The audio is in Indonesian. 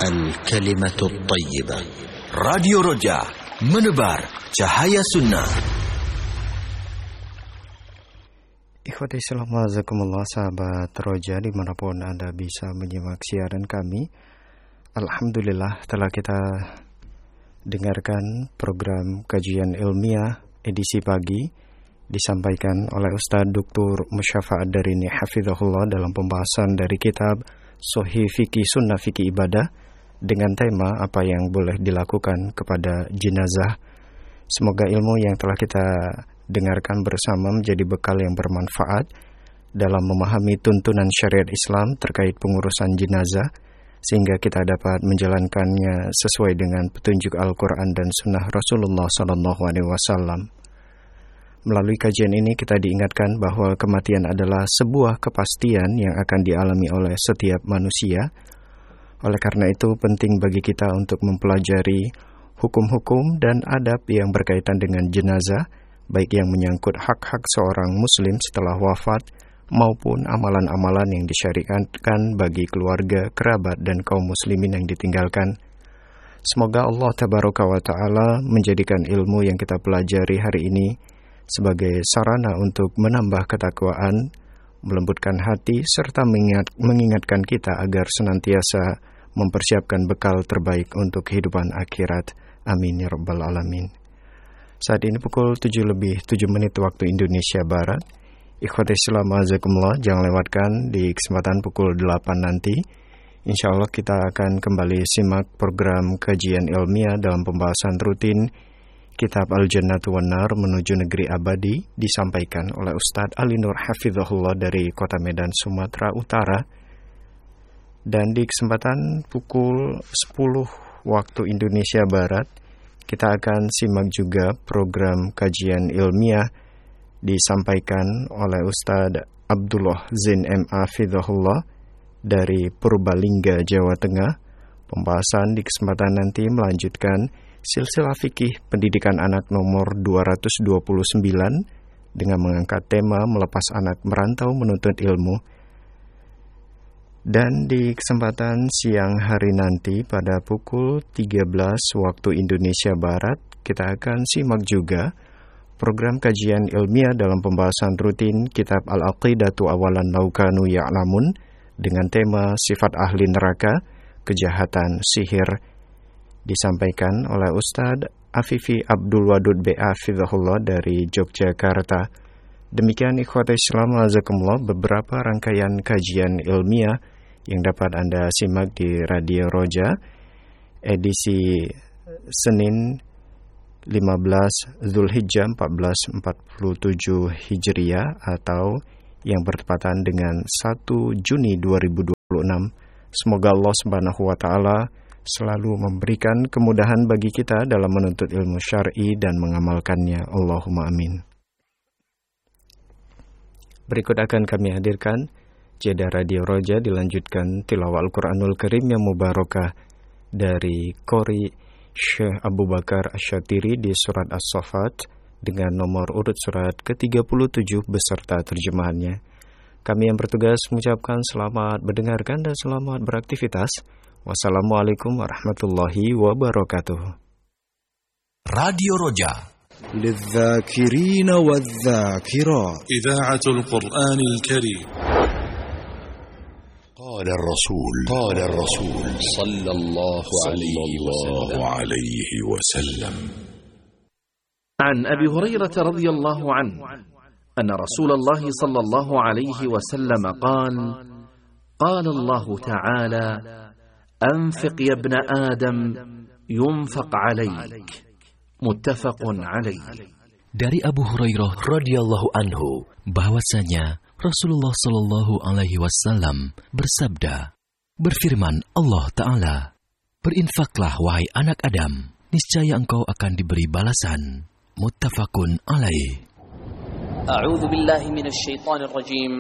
الكلمة الطيبة. Radio Roja, menebar cahaya sunnah. Ikhwati Islam, azakumullah, sahabat Roja dimanapun Anda bisa menyimak siaran kami. Alhamdulillah telah kita dengarkan program kajian ilmiah edisi pagi disampaikan oleh Ustaz Dr. Musyafa'ad Darini hafizahullah dalam pembahasan dari kitab Sahih Fikih Sunnah Fikih Ibadah dengan tema apa yang boleh dilakukan kepada jenazah. Semoga ilmu yang telah kita dengarkan bersama menjadi bekal yang bermanfaat dalam memahami tuntunan syariat Islam terkait pengurusan jenazah, sehingga kita dapat menjalankannya sesuai dengan petunjuk Al-Quran dan Sunnah Rasulullah SAW. Melalui kajian ini kita diingatkan bahwa kematian adalah sebuah kepastian yang akan dialami oleh setiap manusia. Oleh karena itu penting bagi kita untuk mempelajari hukum-hukum dan adab yang berkaitan dengan jenazah, baik yang menyangkut hak-hak seorang muslim setelah wafat maupun amalan-amalan yang disyariatkan bagi keluarga, kerabat, dan kaum muslimin yang ditinggalkan. Semoga Allah Tabaraka wa Ta'ala menjadikan ilmu yang kita pelajari hari ini sebagai sarana untuk menambah ketakwaan, melembutkan hati, serta mengingatkan kita agar senantiasa mempersiapkan bekal terbaik untuk kehidupan akhirat. Amin ya rabbal alamin. Saat ini pukul 7:07 waktu Indonesia Barat. Ikhwati Islam azakumullah, jangan lewatkan di kesempatan pukul 8 nanti. Insya Allah kita akan kembali simak program kajian ilmiah dalam pembahasan rutin Kitab Al-Jannatu wan Nar menuju negeri abadi, disampaikan oleh Ustadz Ali Nur hafizahullah dari Kota Medan, Sumatera Utara. Dan di kesempatan pukul 10 waktu Indonesia Barat, kita akan simak juga program kajian ilmiah disampaikan oleh Ustadz Abdullah Zain M.A. Fidhahullah dari Purbalingga, Jawa Tengah. Pembahasan di kesempatan nanti melanjutkan silsilah fikih pendidikan anak nomor 229 dengan mengangkat tema melepas anak merantau menuntut ilmu. Dan di kesempatan siang hari nanti pada pukul 13 waktu Indonesia Barat, kita akan simak juga program kajian ilmiah dalam pembahasan rutin Kitab Al-Aqidatu Awalan Laukanu Ya'lamun dengan tema sifat ahli neraka, kejahatan, sihir, disampaikan oleh Ustadz Afifi Abdul Wadud B.A. Fidhahullah dari Yogyakarta. Demikian ikhwata Islam azakumullah beberapa rangkaian kajian ilmiah yang dapat Anda simak di Radio Roja edisi Senin 15 Zulhijjah 1447 Hijriah atau yang bertepatan dengan 1 Juni 2026. Semoga Allah Subhanahu wa Ta'ala selalu memberikan kemudahan bagi kita dalam menuntut ilmu syar'i dan mengamalkannya. Allahumma amin. Berikut akan kami hadirkan jeda Radio Roja, dilanjutkan tilawah Al-Quranul Karim yang mubarakah dari Qori Syekh Abu Bakar Asyatiri di surat As-Saffat dengan nomor urut surat ke-37 beserta terjemahannya. Kami yang bertugas mengucapkan selamat mendengarkan dan selamat beraktivitas. Wassalamualaikum warahmatullahi wabarakatuh. Radio Roja, للذاكرين والذاكرات إذاعة القرآن الكريم. قال الرسول صلى الله عليه وسلم عن أبي هريرة رضي الله عنه أن رسول الله صلى الله عليه وسلم قال الله تعالى أنفق يا ابن آدم ينفق عليك متفق عليه. Dari Abu Hurairah radhiyallahu anhu bahwasanya Rasulullah sallallahu alaihi wasallam bersabda, berfirman Allah Ta'ala, berinfaklah wahai anak Adam, niscaya engkau akan diberi balasan. Muttafaqun alaih. A'udzu billahi minasy syaithanir rajim.